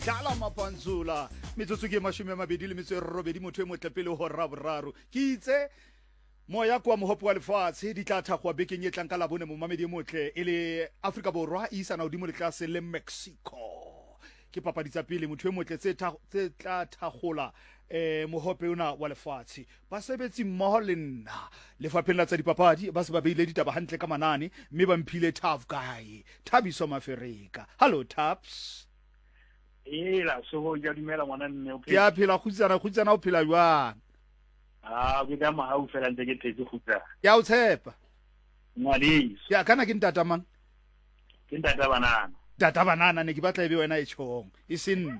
Dala Mapanzula metsotso ke mashume mabedi le metso e robedi motho e motle pele ho raboraro ke itse moya kwa mohopo wa lefatshe di tla thakgwa bekeng e tlang ka labone mo mamedi motle e le Afrika Borwa e isana hodimo le tlase le Mexico ke papadi tsa pele motho e motle tse tla thakgola mohope ona wa lefatshe ba sebetsi mmoho le nna lefapheng la tsa dipapadi ba se ba beile ditaba hantle ka manane mme ba mphile tough guy Thabiso Mafereka. Hello Tabs. Ela so ho ja dumela ngwana mme o ke a phela khutsana o phela jwang ke ka ma hau fela ntse ke tetse khutsa ya o tshepa ngwadi ya kana ke ntata mang ke ntata banana tata banana ne ke batla ebe wena e tshong e sin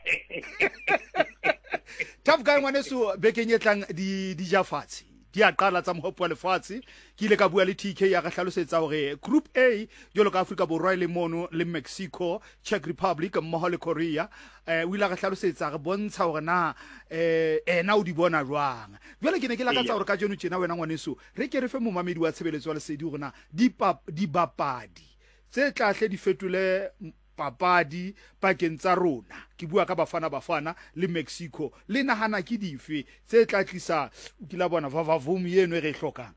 tough guy ngwaneso bekeng e tlang di ja fatshe di a qala tsa mohopo wa lefatshe ke ile ka bua le TK ya ga hlalosetsa hore group A jolo ka Afrika Borwa le mono le Mexico, Czech Republic mmoho le Korea o ile ga hlalosetsa re bontsha hore na ena o di bona jwang jwale ke ne ke lakatsa hore ka jeno tjena wena ngwaneso re ke re fe momamedi wa tshebeletso wa lesedi hore na di bapadi tse tlahle di fetule papadi pakeng tsa rona ke bua ka bafana le Mexico le nahana ke dife tse tla tlisa ke la bona vavavum yeno e re hlokang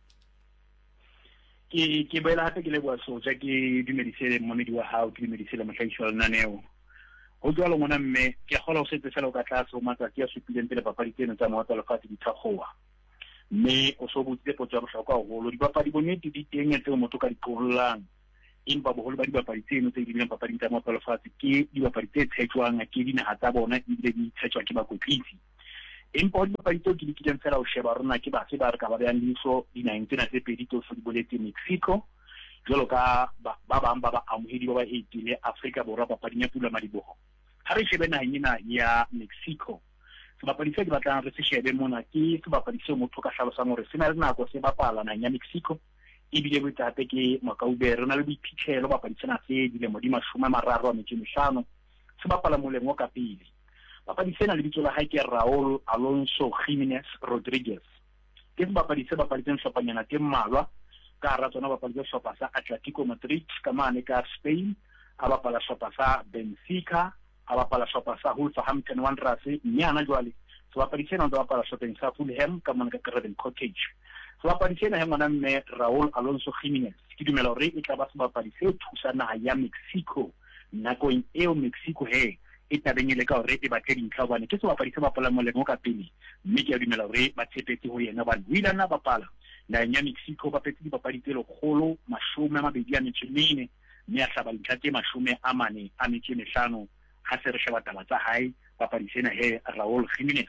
ke bela hape ke le bua so ja ke dumedisele momedi wa hao ke dumedisele mohlahiswa le naneo ho jwalo ngwana mme ke kgola ho setse fela o ka tlase o matsatsi a supileng pele papadi tseno tsa mohope wa lefatshe di thakgowa mme o so botsile potso ya bohlokwa haholo dipapadi bonnete di teng tseo motho ka di qollang empa boholo ba dibapadi tseno tse dileng papading tsa mohope wa lefatshe ke dibapadi tse tshetjwang ke dinaha tsa bona ebile di tshetjwa ke bakwetlisi empa dibapadi tseo ke di kileng fela ho sheba rona ke ba se ba re ka ba beang leihlo dinaheng tsena tse pedi tse di boletse Mexico jwalo ka ba bang ba amohedi ba ba etile Afrika Borwa papading ya Pula Madiboho ha re shebe naheng ena ya Mexico sebapadi se di batlang re se shebe mona ke sebapadi se motho ka hlalosang hore se na le nako se bapala naheng ya Mexico ebile bo tate ke Makaube re na le boiphitlhelo papadi tsena se dilemo di 35 se bapala molengo ka pele papadi sena le bitso la hae ke Raul Alonso Jimenez Rodriguez ke sebapadi se bapaditseng hlopanyana tse mmalwa ka hara tsona bapadi tse hlopha sa Atletico Madrid ka mane ka Spain a bapala hlopha sa Benfica a bapala hlopha sa Wolverhampton Wanderers mme ana jwale sebapadi sena ntse bapala hlopheng sa Fulham ka mane ka Craven Cottage sebapadi sena he ngwana mme Raul Alonso Jimenez ke dumela hore e tla ba sebapadi se thusa naha ya Mexico nakong eo Mexico he e tabengele ka hore e batle dintlha hobane ke sebapadi se bapala molemo ka pele mme ke a dumela hore ba tshepetse ho yena ba wila na bapala naheng ya Mexico ba petse dipapadi tse 124 mme a hlaba dintlha tse 45 ha se re sheba taba tsa hae papadi sena he Raul Jimenez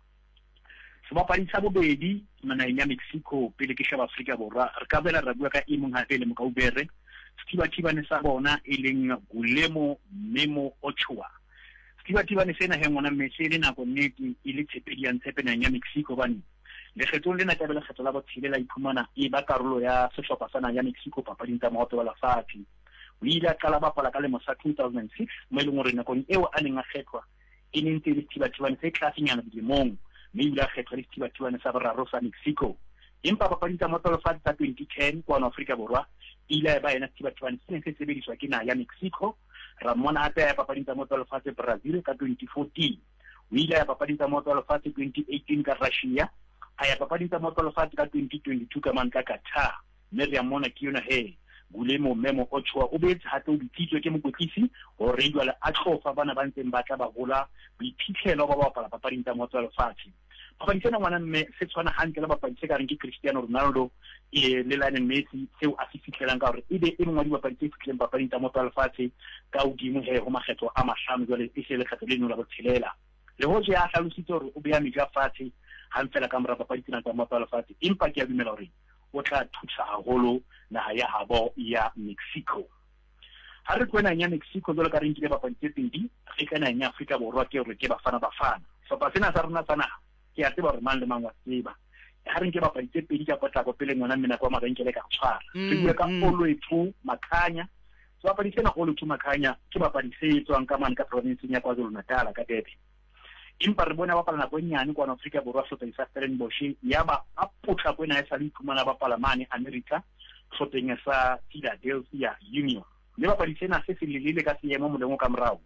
sebapadi sa bobedi naheng ya Mexico pele ke sheba Afrika Borwa re ka bela ra bua ka imong hape le Mokaubere Stibane sa bona e leng Guillermo Memo Ochoa Stibane sena he ngwana Messi le nako nnete e le tshepediang tshepe naheng ya Mexico bane le kgetlo lena ka bela kgetlo la bothile la iphumana e ba karolo ya sehlopha sa naheng ya Mexico papading tsa mohope wa lefatshe o ile a qala bapala ka lemo sa 2006 mo e leng hore nakong eo a neng a kgethwa e ne ntse le Stibane se tlasenyana dilemong mme ile a kgethwa le Stibane sa boraro sa Mexico empa papading tsa mohope wa lefatshe tsa 2010 kwa Afrika Borwa ile ba yena Stibane se se sebediswa ke naha ya Mexico ra mona hape ya papading tsa mohope wa lefatshe Brazil ka 2014 o ile ya papading tsa mohope wa lefatshe 2018 ka Russia a ya papading tsa mohope wa lefatshe ka 2022 ka man ka Qatar mme re mona ke yona he Guillermo Memo Ochoa o betse hate o bitsitswe ke mokwetlisi hore jwale a tlofa bana ba ntseng ba tla ba hola boiphitlhelo ba bapala papading tsa mohope wa lefatshe papadi tsena ngwana mme se tshwana hantle le bapadi se ka reng ke Cristiano Ronaldo le Lionel Messi seo a se fitlhelang ka hore ebe e mongwe wa dibapadi tse fitlhileng papading tsa mohope wa lefatshe ka hodimo he ho makgetho a 5 jwale e se le kgetho leno la botshelela le hoje ya hlalositse hore o beha meja fatshe hanfela ka mora papadi tsena tsa mohope wa lefatshe empa ke a dumela hore o tla thusa haholo naha ya habo ya Mexico ha re kwena ya Mexico jwale ka re nkile bapadi tse pedi re kana ya Afrika Borwa ke hore ke bafana sopa sena sa rona tsana ke a tseba hore mang le mang wa tseba ha re nke bapadi tse pedi ka potlako pele ngwana mme nako mabenkele ka tshwara re bua ka Olwethu Makhanya so bapadi sena Olwethu Makhanya ke bapadi se tswang ka mane ka province ya KwaZulu-Natal ka Durban empa re bona bapala nako nyane kwa Afrika Borwa hlopheng sa Stellenbosch ya ba a potla kwena ya sa le iphumana bapala mane America hlopheng sa Philadelphia Union le bapadi sena se se lelele ka seemo molemo ka morao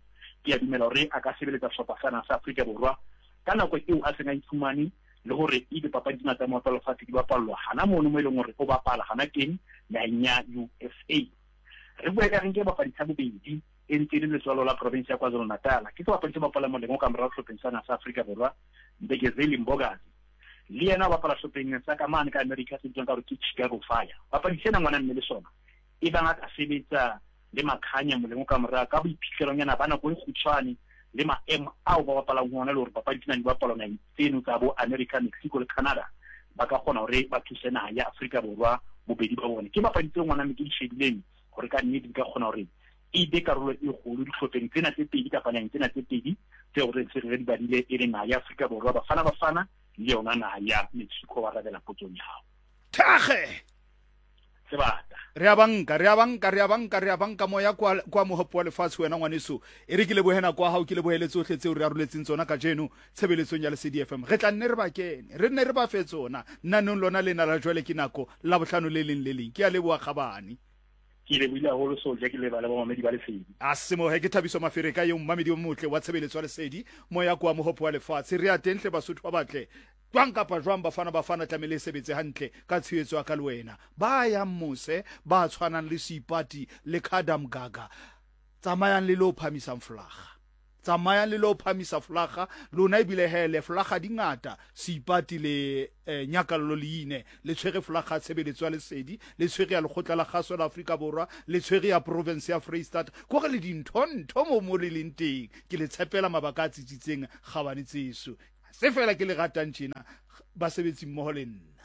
ke a dumela hore a ka sebeletsa sehlopha sana sa Afrika Borwa ka nako eo a sena ifumane le hore e dipapadi tsena tsa mmoho tsa lefatshe di bapallwa hana mono mo e leng hore o bapala hana teng naheng ya USA. Re bua ka reng ke bapadi tsa bobedi e ntse le letswalo la province ya KwaZulu Natal ke bapadi tse bapala mo leng o ka mora hlopheng sana sa Afrika Borwa Mbegezeli Mbogazi le yena ba pala hlopheng sa ka mane ka America se tswang ka re ke Chicago Fire. Bapadi sena ngwana mme le sona e bang a sebetsa le makhanya mo leng o ka mora ka boiphihlelo nyana bana go ikgutshwane le maemo ao ba bapala ngwana le hore papadi tsena di bapala na tseno tsa bo America, Mexico le Canada ba ka kgona hore ba thuse naha ya Afrika Borwa bobedi ba bone. Ke bapadi tse ngwana mme ke di shedileng hore ka nnete di ka kgona hore e be karolo e kgolo dihlopheng tsena tse pedi kapa nang tsena tse pedi tse hore se re di badile e le naha ya Afrika Borwa bafana le yona naha ya Mexico wa rabela potsong ya hao. Thage Sebata re a banka moya kwa mohopo wa lefatshe wena ngwaneso e re ke le bohena kwa hao ke le boheletse ohle tseo re aroletseng tsona ka jeno tshebeletsong ya Lesedi FM. Re tla nne re ba kene re nne re ba fe tsona nnanong lona lena la jwale ke nako la bohlano le leng ke a leboa Kgabane ke le buile haholo Soldier ke le bala ba mamedi ba Lesedi a semohe ke Thabiso Mafere ka yo mmamedi o motle wa tshebeletso ya Lesedi moya kwa mohopo wa lefatshe re a tentle basotho ba batle jwang kapa jwang bafana tlamele sebetse hantle ka tshietso ya ka le wena ba ya mose ba tshwanang le Seipati le Khadam Gaga tsamayang le lo phamisa flaga lona ebile hele flaga dingata Seipati le Nyakallo leine le tshwere flaga tshebeletso ya Lesedi le tshwere ya lekgotla la kgaso la Afrika Borwa le tshwere ya province ya Freystad go re le dintho mo le leng teng ke le tshepela mabaka a tsitsitseng Kgabane tseso se fela ke le ratang tjena ba sebetsi mmoho le nna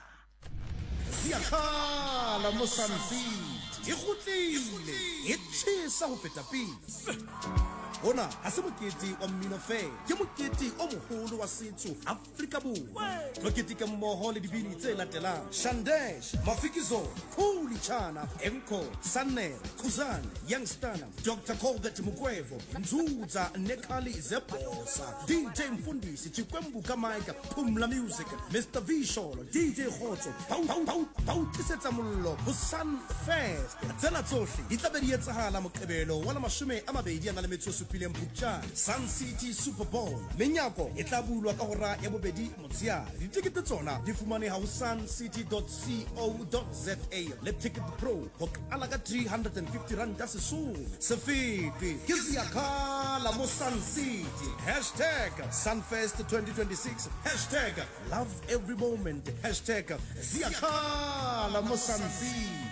Siakhala mo Sunfit e gotlile e tshisa go feta pele Bona ha se mokete wa mmino fela ke mokete o moholo wa setso Afrika Borwa mokete ke mmoho le dibini tse latelang Shandesh Mafikizo Khuli Chana Enko Sanel Khuzana Youngstana Dr. Colbert Mugwevo Nzuza Nekali Zebosa DJ Mfundisi Chikwembu Kamaika Pumla Music Mr. Visholo DJ Khotso Pau Tisetsa Mollo Sun Fest tsena tsohle di tla be di etsahala Moqebelo wa 20 Sun City Super Bowl menyako e tla bulwa ka hora ya bobedi motshiare ditikete tsona di fumaneha ho suncity.co.za le Ticket Pro ho ala ka 350 rand ya sesole sefete ke Siakhala mo Sun City #Sunfest 2026 #love every moment #Siakhala mo Sun City